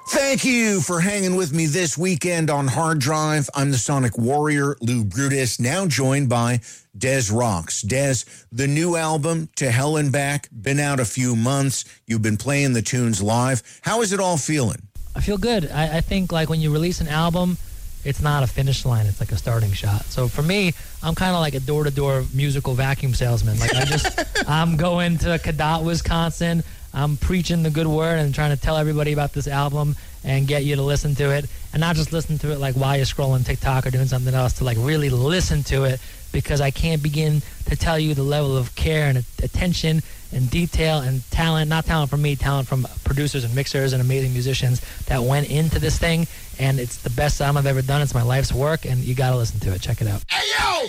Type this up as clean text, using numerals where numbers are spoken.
Thank you for hanging with me this weekend on Hard Drive. I'm the Sonic Warrior, Lou Brutus, now joined by Des Rocks. Des, the new album, To Hell and Back, been out a few months. You've been playing the tunes live. How is it all feeling? I feel good. I think like when you release an album, it's not a finish line. It's like a starting shot. So for me, I'm kind of like a door-to-door musical vacuum salesman. Like I'm going to Cadott, Wisconsin. I'm preaching the good word and trying to tell everybody about this album and get you to listen to it. And not just listen to it like while you're scrolling TikTok or doing something else, to like really listen to it, because I can't begin to tell you the level of care and attention and detail and talent, not talent from me, talent from producers and mixers and amazing musicians that went into this thing. And it's the best album I've ever done. It's my life's work, and you got to listen to it. Check it out. Hey, yo!